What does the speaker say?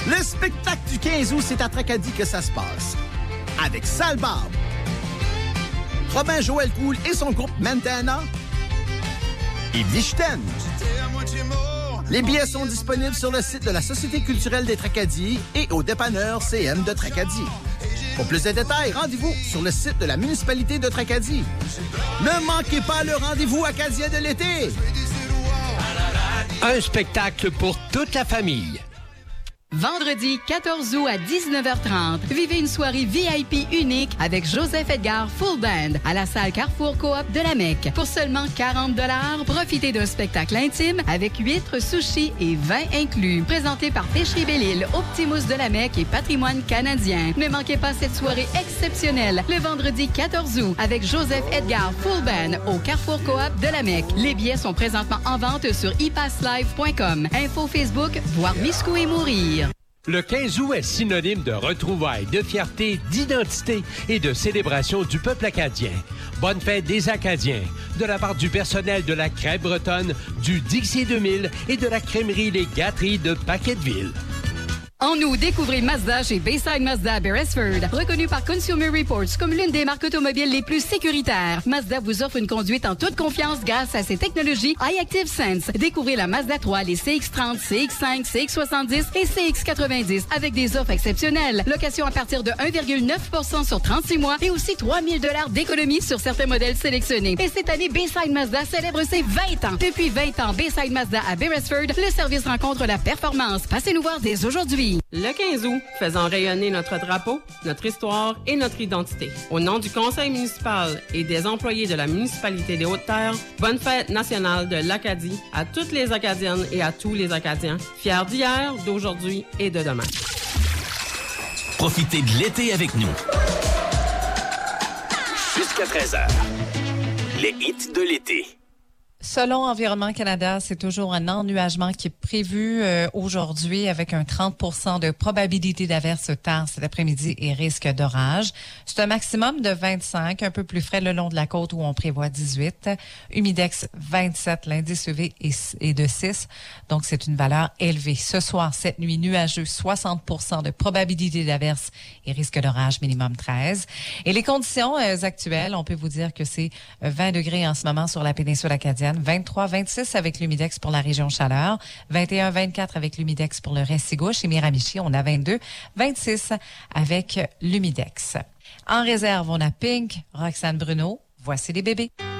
Le spectacle du 15 août, c'est à Tracadie que ça se passe. Avec Sale Barbe, Robin Joël Cool et son groupe Montana, Yves Lichten. Les billets sont disponibles sur le site de la Société culturelle des Tracadies et au dépanneur CM de Tracadie. Pour plus de détails, rendez-vous sur le site de la municipalité de Tracadie. Ne manquez pas le rendez-vous acadien de l'été. Un spectacle pour toute la famille. Vendredi 14 août à 19h30, vivez une soirée VIP unique avec Joseph-Edgar Full Band à la salle Carrefour Coop de la Mecque. Pour seulement 40 $, profitez d'un spectacle intime avec huîtres, sushis et vin inclus. Présenté par Pêcherie Belle-Île, Optimus de la Mecque et Patrimoine canadien. Ne manquez pas cette soirée exceptionnelle le vendredi 14 août avec Joseph-Edgar Full Band au Carrefour Coop de la Mecque. Les billets sont présentement en vente sur ipasslive.com. Info Facebook, voir Miscou et mourir. Le 15 août est synonyme de retrouvailles, de fierté, d'identité et de célébration du peuple acadien. Bonne fête des Acadiens, de la part du personnel de la Crêpe Bretonne, du Dixie 2000 et de la crèmerie Les Gâteries de Paquetteville. En août, découvrez Mazda chez Bayside Mazda à Beresford. Reconnu par Consumer Reports comme l'une des marques automobiles les plus sécuritaires, Mazda vous offre une conduite en toute confiance grâce à ses technologies iActive Sense. Découvrez la Mazda 3, les CX-30, CX-5, CX-70 et CX-90 avec des offres exceptionnelles. Location à partir de 1,9% sur 36 mois et aussi 3 000 $ d'économie sur certains modèles sélectionnés. Et cette année, Bayside Mazda célèbre ses 20 ans. Depuis 20 ans, Bayside Mazda à Beresford, le service rencontre la performance. Passez nous voir dès aujourd'hui. Le 15 août, faisons rayonner notre drapeau, notre histoire et notre identité. Au nom du conseil municipal et des employés de la municipalité des Hautes-Terres, bonne fête nationale de l'Acadie à toutes les Acadiennes et à tous les Acadiens, fiers d'hier, d'aujourd'hui et de demain. Profitez de l'été avec nous. Jusqu'à 13h. Les hits de l'été. Selon Environnement Canada, c'est toujours un ennuagement qui est prévu aujourd'hui avec un 30% de probabilité d'averse tard cet après-midi et risque d'orage. C'est un maximum de 25, un peu plus frais le long de la côte où on prévoit 18. Humidex 27, l'indice UV est de 6, donc c'est une valeur élevée. Ce soir, cette nuit, nuageux, 60% de probabilité d'averse et risque d'orage, minimum 13. Et les conditions actuelles, on peut vous dire que c'est 20 degrés en ce moment sur la péninsule acadienne, 23, 26 avec l'Humidex pour la région Chaleur, 21, 24 avec l'Humidex pour le Restigouche et Miramichi, on a 22, 26 avec l'Humidex. En réserve, on a Pink, Roxane Bruno, Voici les bébés.